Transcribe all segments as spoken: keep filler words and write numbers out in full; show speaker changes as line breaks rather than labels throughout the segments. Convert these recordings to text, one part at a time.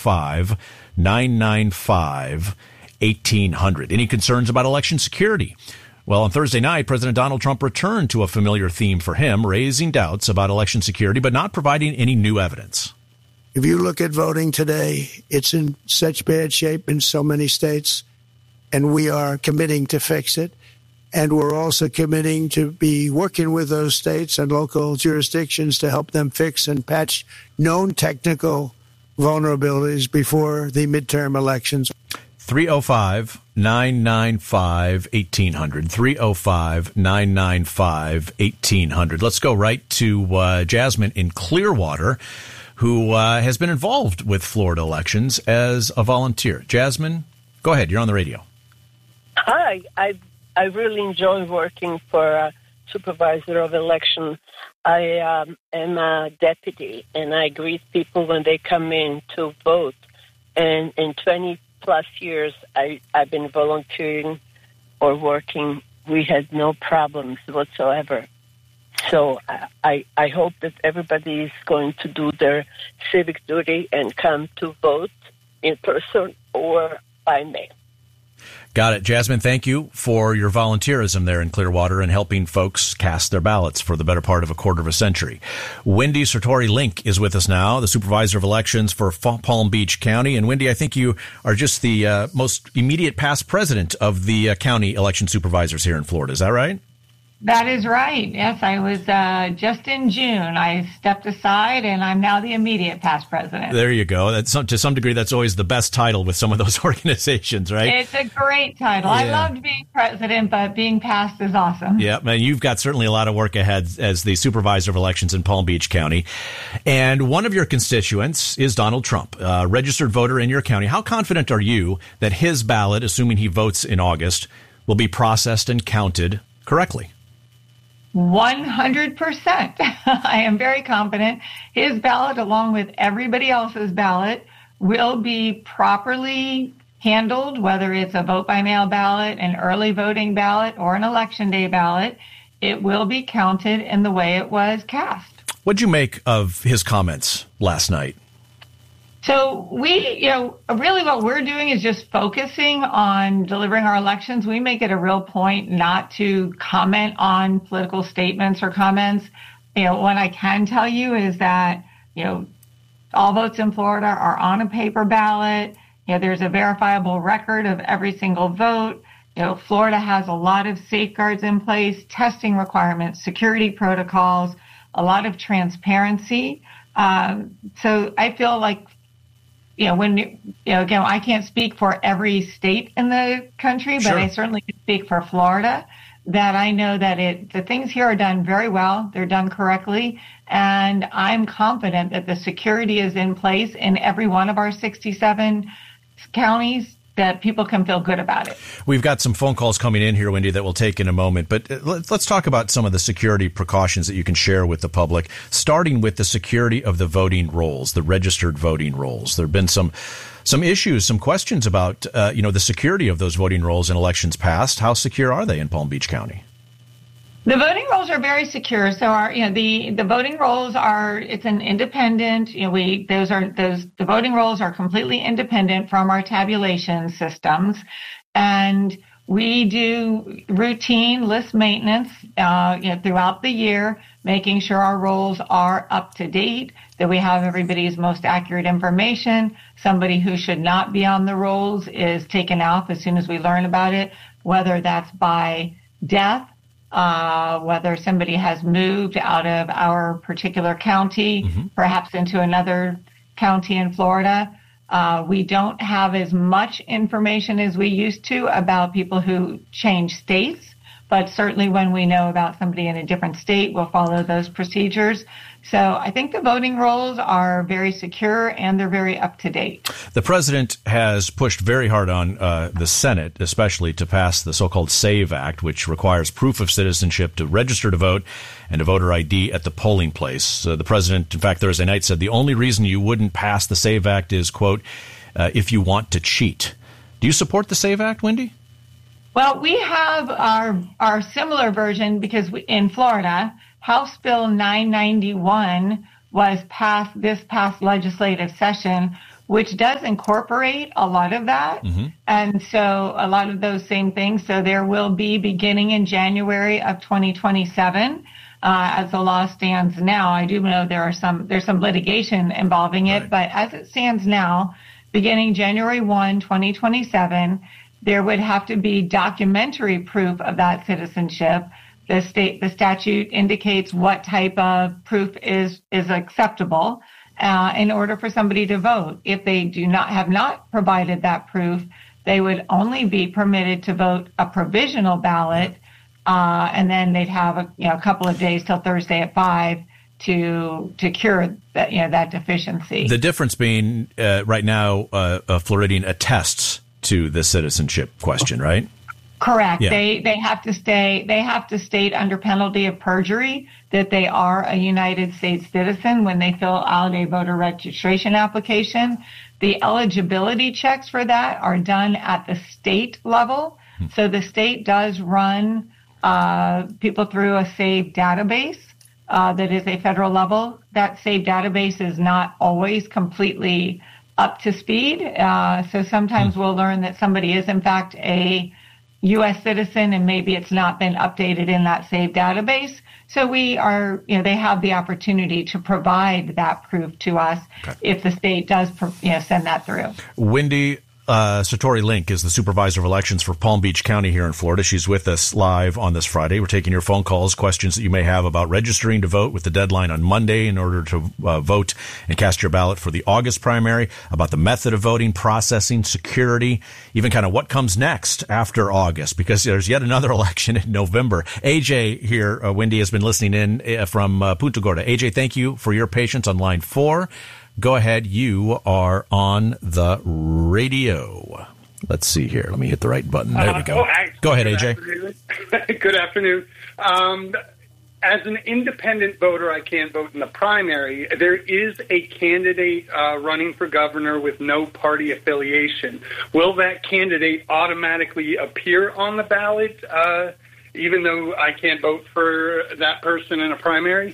five, nine nine five, eighteen hundred. Any concerns about election security? Well, on Thursday night, President Donald Trump returned to a familiar theme for him, raising doubts about election security, but not providing any new evidence.
If you look at voting today, it's in such bad shape in so many states, and we are committing to fix it. And we're also committing to be working with those states and local jurisdictions to help them fix and patch known technical vulnerabilities before the midterm elections.
three oh five, nine nine five, eighteen hundred. three oh five, nine nine five, eighteen hundred. Let's go right to uh, Jasmine in Clearwater, who uh, has been involved with Florida elections as a volunteer. Jasmine, go ahead. You're on the radio.
Hi. I I really enjoy working for a supervisor of election. I um, am a deputy, and I greet people when they come in to vote. And in twenty plus years, I, I've been volunteering or working. We had no problems whatsoever. So I, I hope that everybody is going to do their civic duty and come to vote in person or by mail.
Got it. Jasmine, thank you for your volunteerism there in Clearwater and helping folks cast their ballots for the better part of a quarter of a century. Wendy Sartori-Link is with us now, the supervisor of elections for Palm Beach County. And Wendy, I think you are just the uh, most immediate past president of the uh, county election supervisors here in Florida. Is that right?
That is right. Yes, I was uh, just in June. I stepped aside, and I'm now the immediate past president.
There you go. That's some, to some degree, that's always the best title with some of those organizations, right?
It's a great title. Yeah. I loved being president, but being past is awesome.
Yeah, man, you've got certainly a lot of work ahead as the supervisor of elections in Palm Beach County. And one of your constituents is Donald Trump, a registered voter in your county. How confident are you that his ballot, assuming he votes in August, will be processed and counted correctly?
one hundred percent. I am very confident his ballot, along with everybody else's ballot, will be properly handled, whether it's a vote by mail ballot, an early voting ballot, or an election day ballot. It will be counted in the way it was cast.
What'd you make of his comments last night?
So we, you know, really what we're doing is just focusing on delivering our elections. We make it a real point not to comment on political statements or comments. You know, what I can tell you is that, you know, all votes in Florida are on a paper ballot. You know, there's a verifiable record of every single vote. You know, Florida has a lot of safeguards in place, testing requirements, security protocols, a lot of transparency. Um, so I feel like, you know, when, you know, again, I can't speak for every state in the country, but
Sure.
I certainly can speak for Florida, that I know that it, the things here are done very well. They're done correctly. And I'm confident that the security is in place in every one of our sixty-seven counties, that people can feel good about it.
We've got some phone calls coming in here, Wendy, that we'll take in a moment. But let's talk about some of the security precautions that you can share with the public, starting with the security of the voting rolls, the registered voting rolls. There have been some some issues, some questions about, uh, you know, the security of those voting rolls in elections past. How secure are they in Palm Beach County?
The voting rolls are very secure. So our, you know, the, the voting rolls are, it's an independent, you know, we, those are, those, the voting rolls are completely independent from our tabulation systems. And we do routine list maintenance, uh, you know, throughout the year, making sure our rolls are up to date, that we have everybody's most accurate information. Somebody who should not be on the rolls is taken off as soon as we learn about it, whether that's by death, Uh, whether somebody has moved out of our particular county, mm-hmm. perhaps into another county in Florida. Uh, we don't have as much information as we used to about people who change states, but certainly when we know about somebody in a different state, we'll follow those procedures. So I think the voting rolls are very secure and they're very up to date.
The president has pushed very hard on uh, the Senate, especially to pass the so-called SAVE Act, which requires proof of citizenship to register to vote and a voter I D at the polling place. Uh, the president, in fact, Thursday night said the only reason you wouldn't pass the SAVE Act is, quote, uh, if you want to cheat. Do you support the SAVE Act, Wendy?
Well, we have our our similar version because we, in Florida, House Bill nine ninety-one was passed this past legislative session, which does incorporate a lot of that. Mm-hmm. And so a lot of those same things. So there will be, beginning in January of twenty twenty-seven, uh, as the law stands now. I do know there are some, there's some litigation involving it, right. But as it stands now, beginning January first, twenty twenty-seven, there would have to be documentary proof of that citizenship. The state, the statute indicates what type of proof is, is acceptable. Uh, in order for somebody to vote. If they do not have not provided that proof, they would only be permitted to vote a provisional ballot, uh, and then they'd have a, you know, a couple of days till Thursday at five to to cure that, you know, that deficiency.
The difference being uh, right now, uh, uh, Floridian attests to the citizenship question, right?
Correct.
Yeah.
They they have to stay. They have to state under penalty of perjury that they are a United States citizen when they fill out a voter registration application. The eligibility checks for that are done at the state level. Hmm. So the state does run uh, people through a saved database uh, that is a federal level. That saved database is not always completely up to speed. Uh, so sometimes hmm. we'll learn that somebody is in fact a U S citizen, and maybe it's not been updated in that saved database. So we are, you know, they have the opportunity to provide that proof to us okay. if the state does, you know, send that through.
Wendy uh, Sartori Link is the supervisor of elections for Palm Beach County here in Florida. She's with us live on this Friday. We're taking your phone calls, questions that you may have about registering to vote with the deadline on Monday in order to uh, vote and cast your ballot for the August primary, about the method of voting, processing, security, even kind of what comes next after August, because there's yet another election in November. A J here, uh, Wendy, has been listening in uh, from uh, Punta Gorda. A J, thank you for your patience on line four. Go ahead. You are on the radio. Let's see here. Let me hit the right button. There we go. Uh, oh, hi. Go ahead,
Good
A J.
Afternoon. Good afternoon. Um, as an independent voter, I can't vote in the primary. There is a candidate uh, running for governor with no party affiliation. Will that candidate automatically appear on the ballot, uh, even though I can't vote for that person in a primary?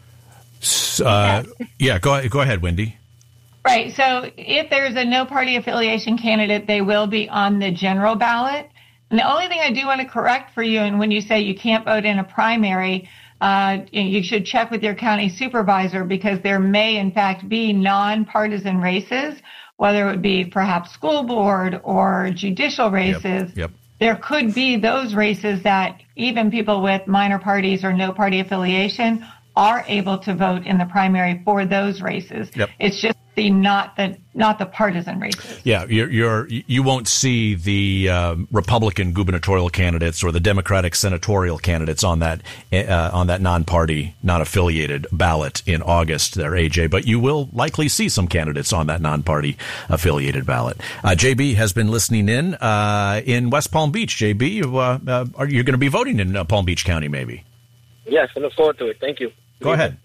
Uh, yeah, go, go ahead, Wendy.
Right. So if there's a no party affiliation candidate, they will be on the general ballot. And the only thing I do want to correct for you, and when you say you can't vote in a primary, uh, you should check with your county supervisor, because there may, in fact, be nonpartisan races, whether it would be perhaps school board or judicial races.
Yep. Yep.
There could be those races that even people with minor parties or no party affiliation are able to vote in the primary for those races. Yep. It's just the not the not the partisan races.
Yeah, you're, you're you won't see the um, Republican gubernatorial candidates or the Democratic senatorial candidates on that uh, on that non-party, non-affiliated ballot in August there, A J. But you will likely see some candidates on that non-party affiliated ballot. Uh, J B has been listening in uh, in West Palm Beach. J B, you, uh, uh, are you going to be voting in uh, Palm Beach County? Maybe.
Yes, I look forward to it. Thank you.
Go ahead.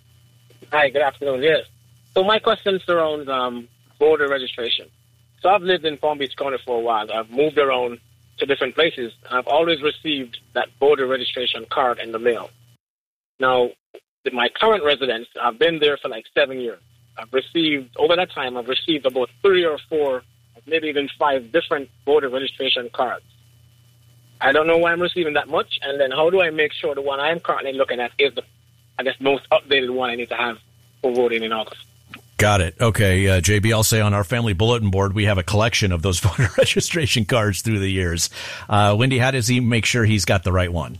Hi, good afternoon. Yes. So my question surrounds um, voter registration. So I've lived in Palm Beach County for a while. I've moved around to different places. I've always received that voter registration card in the mail. Now, in my current residence, I've been there for like seven years. I've received, over that time, I've received about three or four, maybe even five different voter registration cards. I don't know why I'm receiving that much, and then how do I make sure the one I'm currently looking at is the, I guess, most updated one I need to have for voting in August?
Got it. Okay, uh, J B, I'll say on our family bulletin board, we have a collection of those voter registration cards through the years. Uh, Wendy, how does he make sure he's got the right one?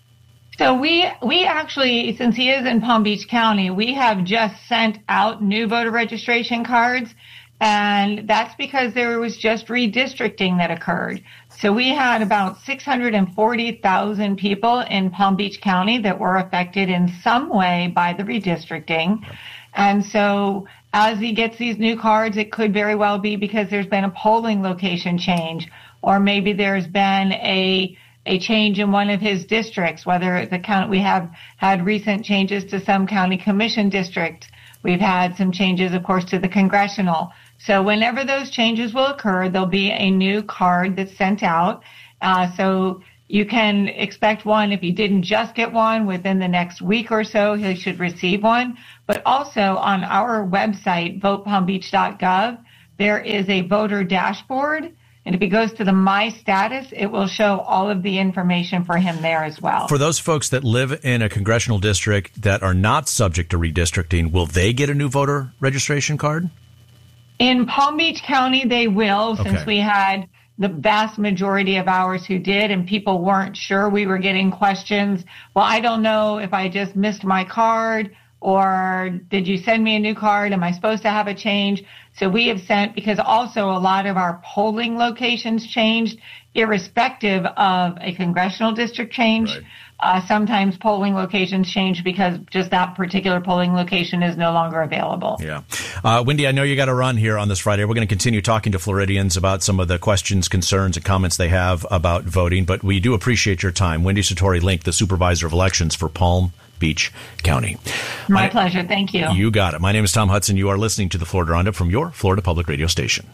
So we we actually, since he is in Palm Beach County, we have just sent out new voter registration cards, and that's because there was just redistricting that occurred. So we had about six hundred forty thousand people in Palm Beach County that were affected in some way by the redistricting. And so as he gets these new cards, it could very well be because there's been a polling location change, or maybe there's been a a change in one of his districts, whether the county, we have had recent changes to some county commission districts. We've had some changes, of course, to the congressional. So whenever those changes will occur, there'll be a new card that's sent out. Uh, so you can expect one. If you didn't just get one within the next week or so, he should receive one. But also on our website, vote palm beach dot gov, there is a voter dashboard. And if he goes to the My Status, it will show all of the information for him there as well.
For those folks that live in a congressional district that are not subject to redistricting, will they get a new voter registration card?
In Palm Beach County, they will,
Okay.
since we had the vast majority of ours who did, and people weren't sure. We were getting questions. Well, I don't know if I just missed my card, or did you send me a new card? Am I supposed to have a change? So we have sent, because also a lot of our polling locations changed, irrespective of a congressional district change.
Right.
Uh, sometimes polling locations change because just that particular polling location is no longer available.
Yeah. Uh, Wendy, I know you got to run here on this Friday. We're going to continue talking to Floridians about some of the questions, concerns, and comments they have about voting, but we do appreciate your time. Wendy Sartori-Link, the Supervisor of Elections for Palm Beach County.
My
My,
pleasure. Thank you.
You got it. My name is Tom Hudson. You are listening to the Florida Roundup from your Florida Public Radio station.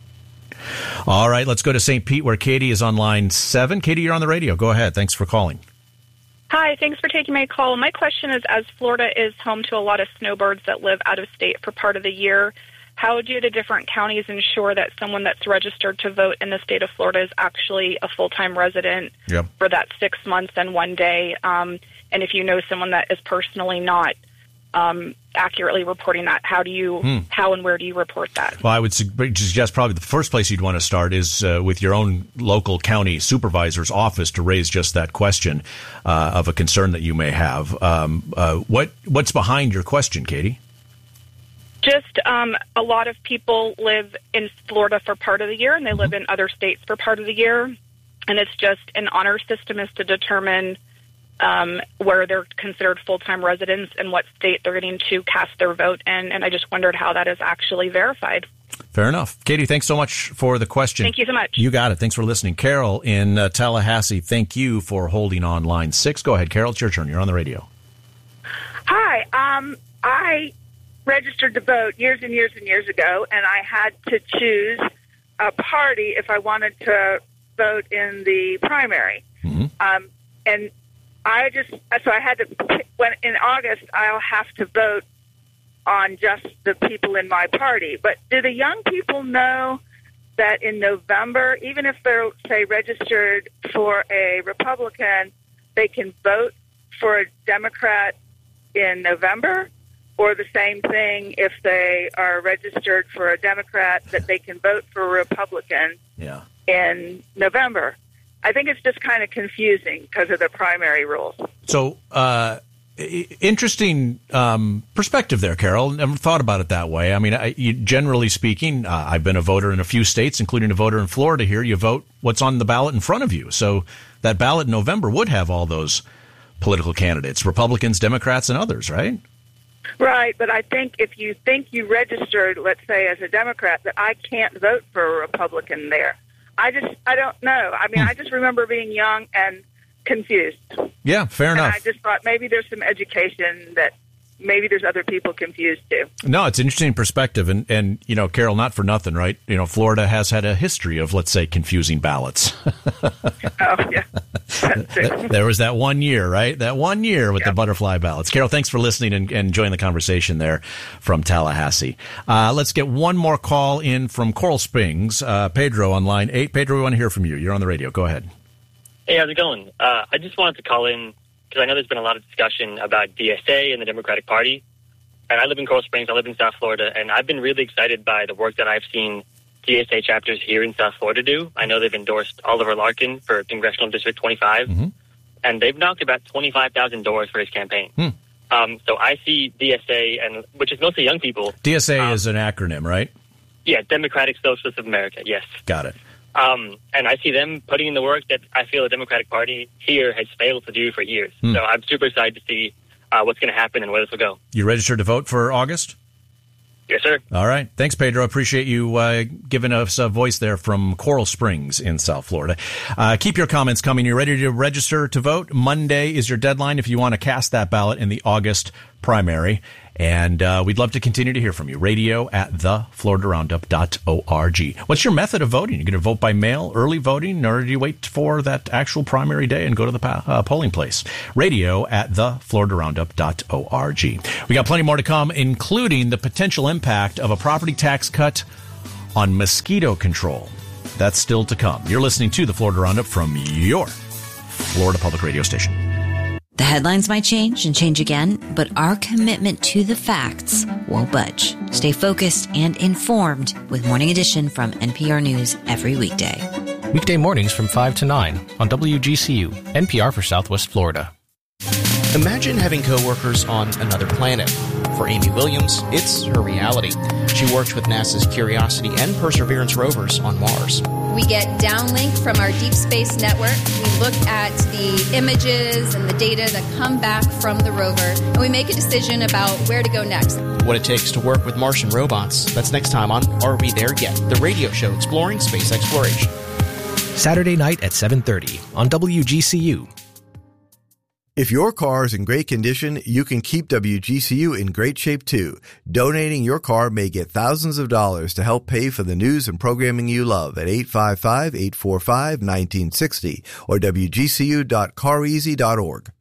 All right, let's go to Saint Pete, where Katie is on line seven. Katie, you're on the radio. Go ahead. Thanks for calling.
Hi, thanks for taking my call. My question is, as Florida is home to a lot of snowbirds that live out of state for part of the year, how do the different counties ensure that someone that's registered to vote in the state of Florida is actually a full-time resident
Yep.
for that six months and one day? Um, and if you know someone that is personally not um, accurately reporting that, how do you,
Hmm.
how and where do you report that?
Well, I would suggest probably the first place you'd want to start is uh, with your own local county supervisor's office to raise just that question uh, of a concern that you may have. Um, uh, what what's behind your question, Katie?
Just um, a lot of people live in Florida for part of the year, and they live in other states for part of the year. And it's just an honor system is to determine um, where they're considered full-time residents and what state they're getting to cast their vote in. And I just wondered how that is actually verified.
Fair enough. Katie, thanks so much for the question.
Thank you so much.
You got it. Thanks for listening. Carol in uh, Tallahassee, thank you for holding on line six. Go ahead, Carol. It's your turn. You're on the radio.
Hi. Um, I registered to vote years and years and years ago, and I had to choose a party if I wanted to vote in the primary.
Mm-hmm.
Um, and I just, so I had to, when in August, I'll have to vote on just the people in my party. But do the young people know that in November, even if they're, say, registered for a Republican, they can vote for a Democrat in November? Or the same thing if they are registered for a Democrat, that they can vote for a Republican
Yeah.
in November? I think it's just kind of confusing because of the primary rules.
So, uh, I- interesting um, perspective there, Carol. Never thought about it that way. I mean, I, you, generally speaking, uh, I've been a voter in a few states, including a voter in Florida here. You vote what's on the ballot in front of you. So that ballot in November would have all those political candidates, Republicans, Democrats, and others, right?
Right, but I think if you think you registered, let's say, as a Democrat, that I can't vote for a Republican there. I just, I don't know. I mean,
Hmm.
I just remember being young and confused.
Yeah, fair
And
enough.
I just thought maybe there's some education that maybe there's other people confused too.
No, it's an interesting perspective. And, and, you know, Carol, not for nothing, right? You know, Florida has had a history of, let's say, confusing ballots.
Oh, yeah. That's it.
There was that one year, right? That one year with
Yeah.
the butterfly ballots. Carol, thanks for listening and, and joining the conversation there from Tallahassee. Uh, let's get one more call in from Coral Springs. Uh, Pedro on line eight. Pedro, we want to hear from you. You're on the radio. Go ahead.
Hey, how's it going? Uh, I just wanted to call in because I know there's been a lot of discussion about D S A and the Democratic Party. And I live in Coral Springs. I live in South Florida. And I've been really excited by the work that I've seen D S A chapters here in South Florida do. I know they've endorsed Oliver Larkin for Congressional District twenty-five.
Mm-hmm.
And they've knocked about twenty-five thousand doors for his campaign.
Hmm.
Um, so I see D S A, and which is mostly young people.
D S A
um,
is an acronym, right?
Yeah, Democratic Socialists of America, yes.
Got it.
Um, and I see them putting in the work that I feel the Democratic Party here has failed to do for years.
Hmm.
So I'm super excited to see uh, what's going to happen and where this will go.
You registered to vote for August?
Yes, sir.
All right. Thanks, Pedro. Appreciate you uh, giving us a voice there from Coral Springs in South Florida. Uh, keep your comments coming. You're ready to register to vote? Monday is your deadline if you want to cast that ballot in the August primary. And uh, we'd love to continue to hear from you. Radio at the florida roundup dot org. What's your method of voting? You're going to vote by mail, early voting, or do you wait for that actual primary day and go to the uh, polling place? Radio at the florida roundup dot org. We got plenty more to come, including the potential impact of a property tax cut on mosquito control. That's still to come. You're listening to the Florida Roundup from your Florida Public Radio station.
The headlines might change and change again, but our commitment to the facts won't budge. Stay focused and informed with Morning Edition from N P R News every weekday.
Weekday mornings from five to nine on W G C U, N P R for Southwest Florida.
Imagine having coworkers on another planet. For Amy Williams, it's her reality. She worked with NASA's Curiosity and Perseverance rovers on Mars.
We get downlink from our deep space network. We look at the images and the data that come back from the rover, and we make a decision about where to go next.
What it takes to work with Martian robots. That's next time on Are We There Yet? The radio show exploring space exploration.
Saturday night at seven thirty on W G C U.
If your car is in great condition, you can keep W G C U in great shape too. Donating your car may get thousands of dollars to help pay for the news and programming you love at eight five five, eight four five, one nine six zero or W G C U dot car easy dot org.